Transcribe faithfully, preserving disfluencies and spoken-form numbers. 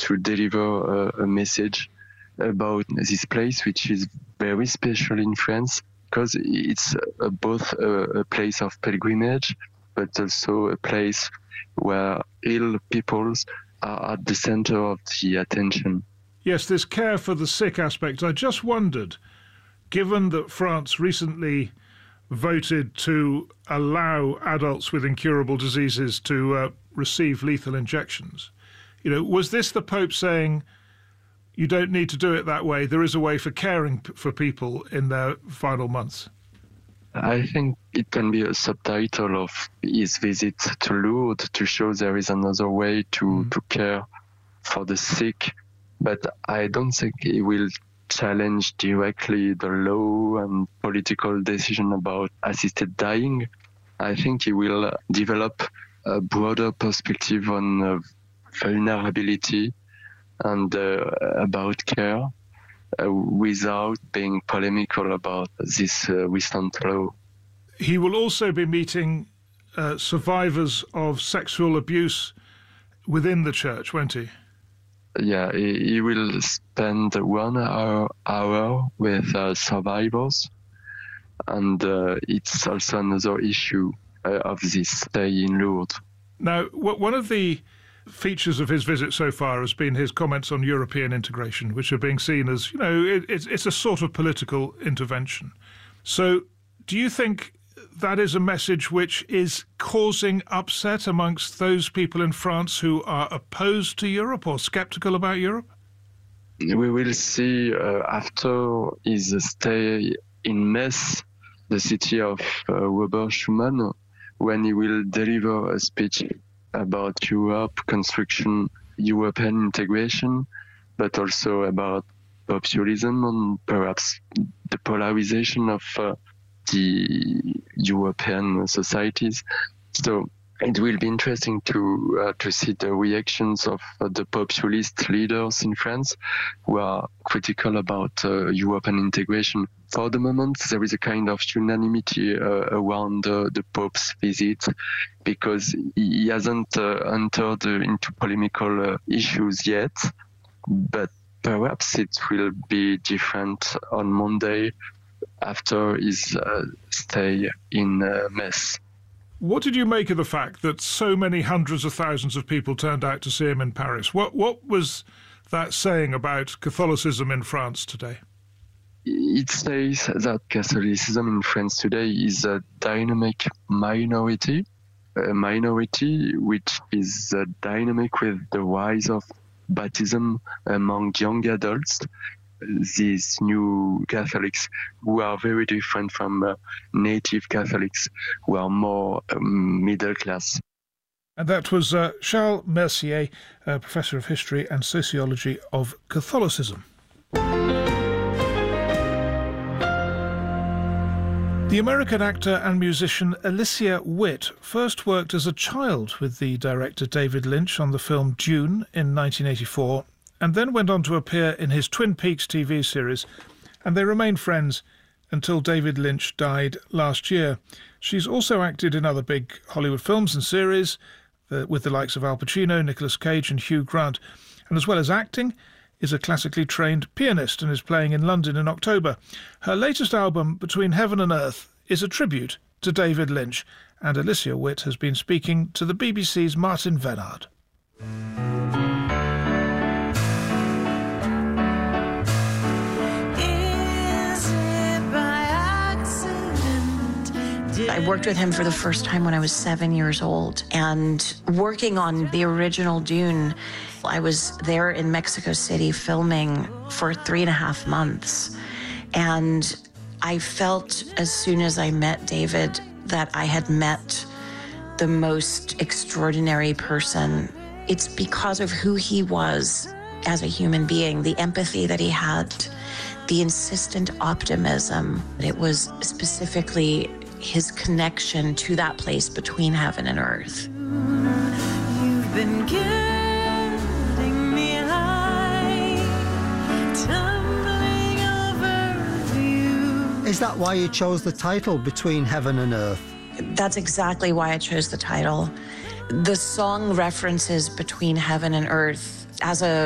to deliver a, a message about this place, which is very special in France, because it's uh, both a, a place of pilgrimage, but also a place where ill peoples are at the center of the attention. Yes, this care for the sick aspect. I just wondered, given that France recently voted to allow adults with incurable diseases to uh, receive lethal injections, you know, was this the Pope saying, you don't need to do it that way, there is a way for caring p- for people in their final months? I think it can be a subtitle of his visit to Lourdes to show there is another way to, mm. to care for the sick. But I don't think he will challenge directly the law and political decision about assisted dying. I think he will develop a broader perspective on uh, vulnerability and uh, about care uh, without being polemical about this uh, recent law. He will also be meeting uh, survivors of sexual abuse within the church, won't he? Yeah, he, he will spend one hour, hour with uh, survivors, and uh, it's also another issue uh, of this stay in Lourdes. Now, w- one of the features of his visit so far has been his comments on European integration, which are being seen as, you know, it, it's, it's a sort of political intervention. So do you think that is a message which is causing upset amongst those people in France who are opposed to Europe or sceptical about Europe? We will see uh, after his stay in Metz, the city of uh, Robert Schuman, when he will deliver a speech about Europe, construction, European integration, but also about populism and perhaps the polarization of uh, the European societies. So it will be interesting to uh, to see the reactions of uh, the populist leaders in France who are critical about uh, European integration. For the moment, there is a kind of unanimity uh, around uh, the Pope's visit because he hasn't uh, entered uh, into polemical uh, issues yet, but perhaps it will be different on Monday after his uh, stay in uh, Metz. What did you make of the fact that so many hundreds of thousands of people turned out to see him in Paris? What what was that saying about Catholicism in France today? It says that Catholicism in France today is a dynamic minority, a minority which is uh, dynamic with the rise of baptism among young adults, these new Catholics who are very different from uh, native Catholics who are more um, middle class. And that was uh, Charles Mercier, uh, Professor of History and Sociology of Catholicism. The American actor and musician Alicia Witt first worked as a child with the director David Lynch on the film Dune in nineteen eighty-four, and then went on to appear in his Twin Peaks T V series, and they remained friends until David Lynch died last year. She's also acted in other big Hollywood films and series uh, with the likes of Al Pacino, Nicolas Cage and Hugh Grant, and as well as acting, is a classically trained pianist and is playing in London in October. Her latest album, Between Heaven and Earth, is a tribute to David Lynch, and Alicia Witt has been speaking to the B B C's Martin Vennard. I worked with him for the first time when I was seven years old, and working on the original Dune, I was there in Mexico City filming for three and a half months. And I felt as soon as I met David that I had met the most extraordinary person. It's because of who he was as a human being, the empathy that he had, the insistent optimism. It was specifically his connection to that place between heaven and earth. You've been getting me high, tumbling over you. Is that why you chose the title, Between Heaven and Earth? That's exactly why I chose the title. The song references between heaven and earth. As a